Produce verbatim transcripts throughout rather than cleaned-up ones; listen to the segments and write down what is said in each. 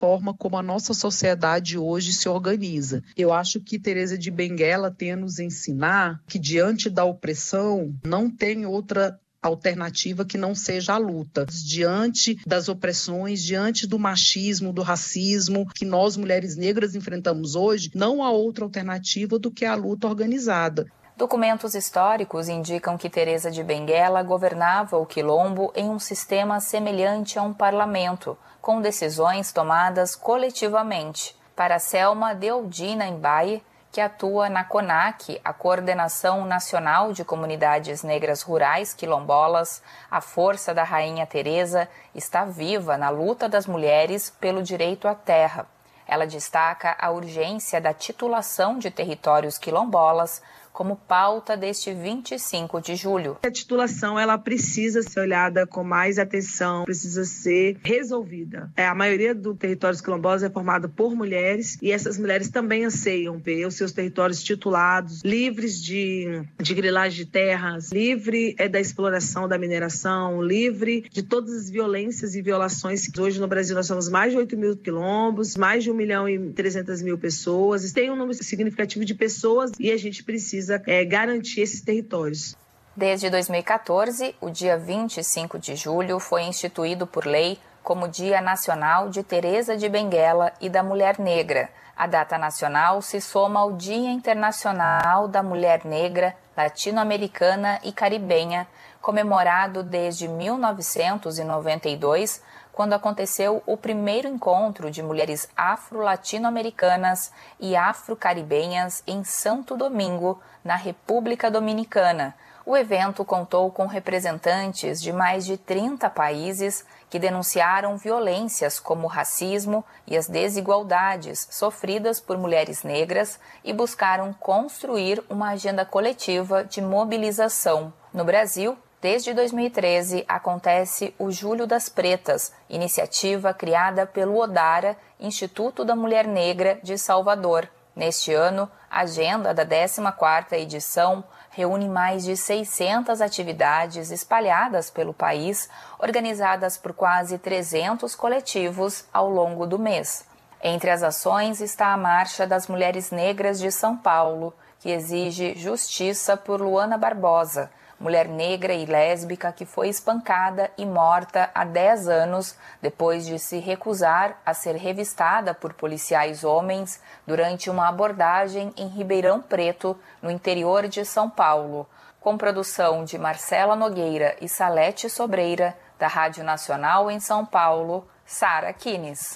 forma como a nossa sociedade hoje se organiza. Eu acho que Teresa de Benguela tem a nos ensinar que diante da opressão não tem outra alternativa que não seja a luta. Diante das opressões, diante do machismo, do racismo que nós, mulheres negras, enfrentamos hoje, não há outra alternativa do que a luta organizada. Documentos históricos indicam que Teresa de Benguela governava o Quilombo em um sistema semelhante a um parlamento, com decisões tomadas coletivamente. Para Selma Deodina Mbaye, que atua na CONAC, a Coordenação Nacional de Comunidades Negras Rurais Quilombolas, a força da Rainha Teresa está viva na luta das mulheres pelo direito à terra. Ela destaca a urgência da titulação de territórios quilombolas como pauta deste vinte e cinco de julho. A titulação ela precisa ser olhada com mais atenção, precisa ser resolvida. É, a maioria dos territórios quilombolas é formada por mulheres e essas mulheres também anseiam ver os seus territórios titulados, livres de, de grilagem de terras, livre é, da exploração da mineração, livre de todas as violências e violações. Hoje no Brasil nós somos mais de oito mil quilombos, mais de um milhão e trezentas mil pessoas. Tem um número significativo de pessoas e a gente precisa É, garantir esses territórios. Desde dois mil e quatorze, o dia vinte e cinco de julho foi instituído por lei como Dia Nacional de Teresa de Benguela e da Mulher Negra. A data nacional se soma ao Dia Internacional da Mulher Negra, Latino-Americana e Caribenha, comemorado desde mil novecentos e noventa e dois, quando aconteceu o primeiro encontro de mulheres afro-latino-americanas e afro-caribenhas em Santo Domingo, na República Dominicana. O evento contou com representantes de mais de trinta países que denunciaram violências como o racismo e as desigualdades sofridas por mulheres negras e buscaram construir uma agenda coletiva de mobilização. No Brasil, desde dois mil e treze, acontece o Julho das Pretas, iniciativa criada pelo ODARA, Instituto da Mulher Negra de Salvador. Neste ano, a agenda da décima quarta edição reúne mais de seiscentas atividades espalhadas pelo país, organizadas por quase trezentos coletivos ao longo do mês. Entre as ações está a Marcha das Mulheres Negras de São Paulo, que exige justiça por Luana Barbosa, mulher negra e lésbica que foi espancada e morta há dez anos depois de se recusar a ser revistada por policiais homens durante uma abordagem em Ribeirão Preto, no interior de São Paulo. Com produção de Marcela Nogueira e Salete Sobreira, da Rádio Nacional em São Paulo, Sara Kines.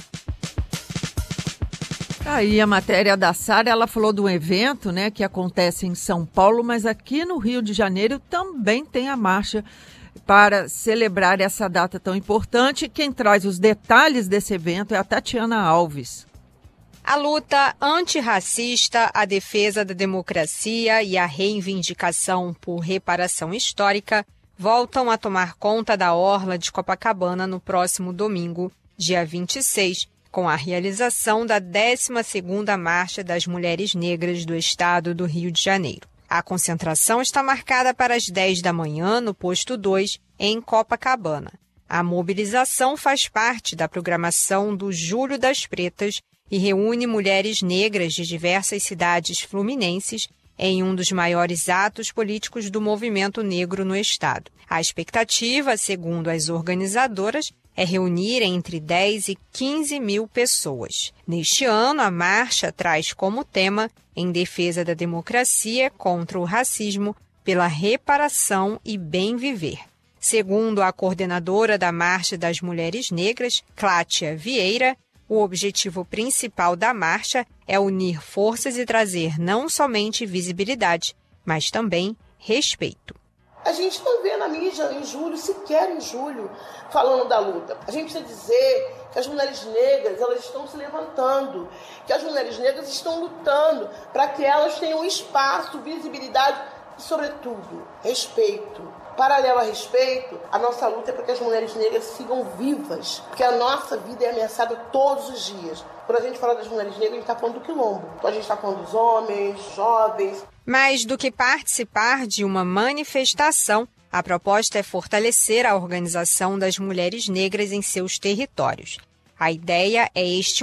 Aí a matéria da Sara, ela falou de um evento, né, que acontece em São Paulo, mas aqui no Rio de Janeiro também tem a marcha para celebrar essa data tão importante. Quem traz os detalhes desse evento é a Tatiana Alves. A luta antirracista, a defesa da democracia e a reivindicação por reparação histórica voltam a tomar conta da orla de Copacabana no próximo domingo, dia vinte e seis, com a realização da décima segunda Marcha das Mulheres Negras do Estado do Rio de Janeiro. A concentração está marcada para as dez da manhã no posto dois, em Copacabana. A mobilização faz parte da programação do Julho das Pretas e reúne mulheres negras de diversas cidades fluminenses em um dos maiores atos políticos do movimento negro no Estado. A expectativa, segundo as organizadoras, é reunir entre dez e quinze mil pessoas. Neste ano, a marcha traz como tema em defesa da democracia contra o racismo, pela reparação e bem viver. Segundo a coordenadora da Marcha das Mulheres Negras, Clátia Vieira, o objetivo principal da marcha é unir forças e trazer não somente visibilidade, mas também respeito. A gente não vê na mídia em julho, sequer em julho, falando da luta. A gente precisa dizer que as mulheres negras elas estão se levantando, que as mulheres negras estão lutando para que elas tenham espaço, visibilidade e, sobretudo, respeito. Paralelo a respeito, a nossa luta é para que as mulheres negras sigam vivas, porque a nossa vida é ameaçada todos os dias. Quando a gente fala das mulheres negras, a gente está falando do quilombo. Então a gente está falando dos homens, jovens. Mais do que participar de uma manifestação, a proposta é fortalecer a organização das mulheres negras em seus territórios. A ideia é estimular